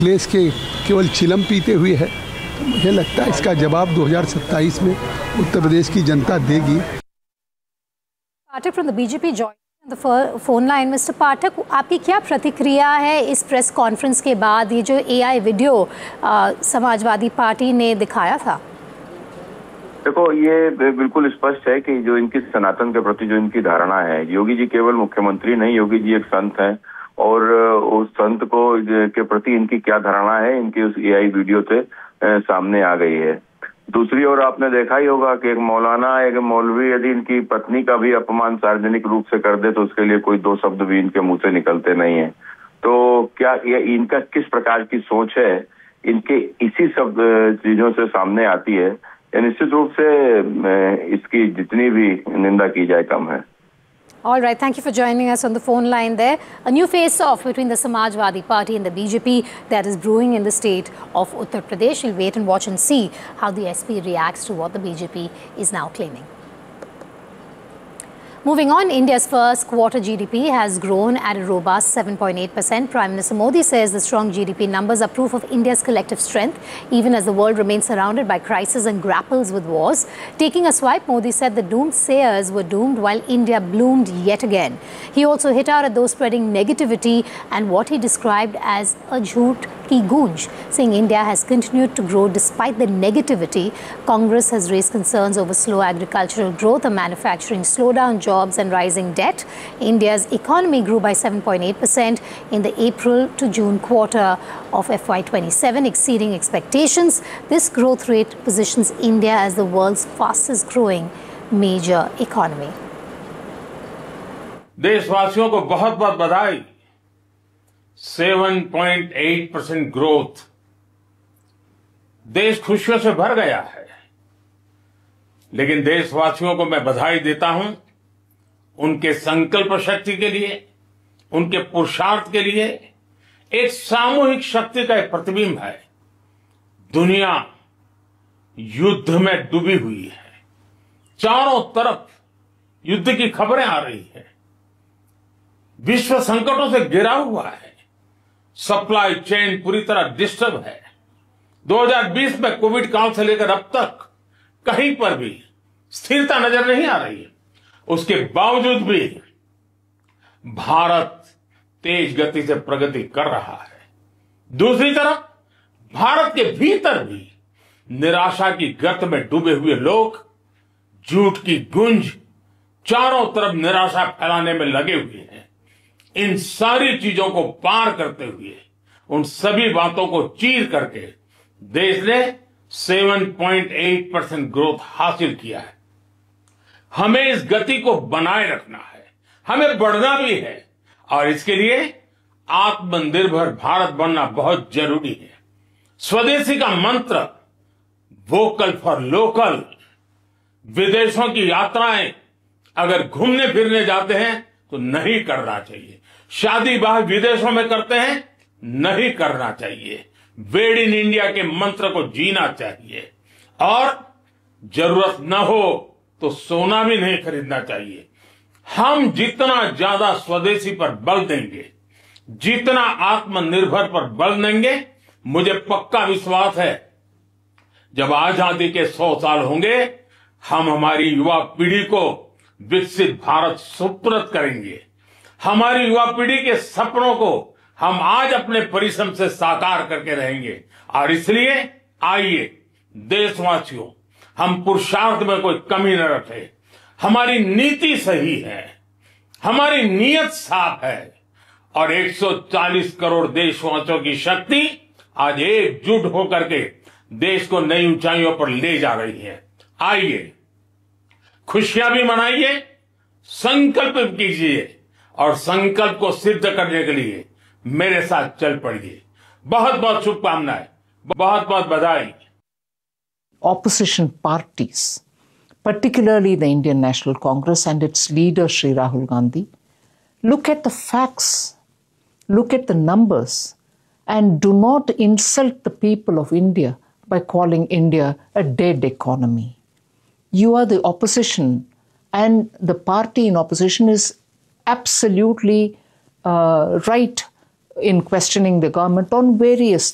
अखिलेश के केवल चिलम पीते हुए है। तो मुझे लगता है इसका जवाब 2027 में उत्तर प्रदेश की जनता देगी। पाठक from the BJP joined the phone line. Mr. पाठक, आपकी क्या प्रतिक्रिया है इस प्रेस कॉन्फ्रेंस के बाद, ये जो AI वीडियो समाजवादी पार्टी ने दिखाया था? देखो, ये बिल्कुल स्पष्ट है कि जो इनकी सनातन के प्रति जो इनकी धारणा है, योगी जी केवल मुख्यमंत्री नहीं, योगी जी एक संत हैं और उस संत को के प्रति इनकी क्या धारणा है, इनकी उस AI वीडियो से सामने आ गई है। दूसरी ओर आपने देखा ही होगा कि एक मौलाना, एक मौलवी यदि इनकी पत्नी का भी अपमान सार्वजनिक रूप से कर दे तो उसके लिए कोई दो शब्द भी इनके मुंह से निकलते नहीं है। तो क्या ये इनका किस प्रकार की सोच है, इनके इसी सब चीजों से सामने आती है। निश्चित रूप से इसकी जितनी भी निंदा की जाए कम है। All right, thank you for joining us on the phone line there. A new face-off between the Samajwadi Party and the BJP that is brewing in the state of Uttar Pradesh. We'll wait and watch and see how the SP reacts to what the BJP is now claiming. Moving on, India's first quarter GDP has grown at a robust 7.8%. Prime Minister Modi says the strong GDP numbers are proof of India's collective strength, even as the world remains surrounded by crisis and grapples with wars. Taking a swipe, Modi said the doomsayers were doomed while India bloomed yet again. He also hit out at those spreading negativity and what he described as a jhoot ki goonj, saying India has continued to grow despite the negativity. Congress has raised concerns over slow agricultural growth, a manufacturing slowdown, jobs and rising debt. India's economy grew by 7.8% in the April to June quarter of FY27, exceeding expectations. This growth rate positions India as the world's fastest growing major economy. देशवासियों को बहुत बहुत बधाई। 7.8% growth, देश खुशियों से भर गया है। लेकिन देशवासियों को मैं बधाई देता हूं उनके संकल्प शक्ति के लिए, उनके पुरुषार्थ के लिए। एक सामूहिक शक्ति का एक प्रतिबिंब है। दुनिया युद्ध में डूबी हुई है, चारों तरफ युद्ध की खबरें आ रही है, विश्व संकटों से घिरा हुआ है, सप्लाई चेन पूरी तरह डिस्टर्ब है। 2020 में कोविड काल से लेकर अब तक कहीं पर भी स्थिरता नजर नहीं आ रही है। उसके बावजूद भी भारत तेज गति से प्रगति कर रहा है। दूसरी तरफ भारत के भीतर भी निराशा की गर्त में डूबे हुए लोग झूठ की गूंज, चारों तरफ निराशा फैलाने में लगे हुए हैं। इन सारी चीजों को पार करते हुए, उन सभी बातों को चीर करके देश ने 7.8% ग्रोथ हासिल किया है। हमें इस गति को बनाए रखना है, हमें बढ़ना भी है और इसके लिए आत्मनिर्भर भारत बनना बहुत जरूरी है। स्वदेशी का मंत्र, वोकल फॉर लोकल। विदेशों की यात्राएं अगर घूमने फिरने जाते हैं तो नहीं करना चाहिए। शादी ब्याह विदेशों में करते हैं, नहीं करना चाहिए। मेड इन इंडिया के मंत्र को जीना चाहिए और जरूरत न हो तो सोना भी नहीं खरीदना चाहिए। हम जितना ज्यादा स्वदेशी पर बल देंगे, जितना आत्मनिर्भर पर बल देंगे, मुझे पक्का विश्वास है जब आजादी के 100 साल होंगे, हम हमारी युवा पीढ़ी को विकसित भारत सुपुर्द करेंगे। हमारी युवा पीढ़ी के सपनों को हम आज अपने परिश्रम से साकार करके रहेंगे। और इसलिए आइए देशवासियों, हम पुरुषार्थ में कोई कमी न रखें। हमारी नीति सही है, हमारी नीयत साफ है और 140 करोड़ देशवासियों की शक्ति आज एकजुट होकर के देश को नई ऊंचाइयों पर ले जा रही है। आइए खुशियां भी मनाइए, संकल्प कीजिए और संकल्प को सिद्ध करने के लिए मेरे साथ चल पड़िए। बहुत बहुत शुभकामनाएं, बहुत बहुत बधाई। Opposition parties, particularly the Indian National Congress and its leader Shri Rahul Gandhi, look at the facts, look at the numbers, and do not insult the people of India by calling India a dead economy. You are the opposition, and the party in opposition is absolutely right in questioning the government on various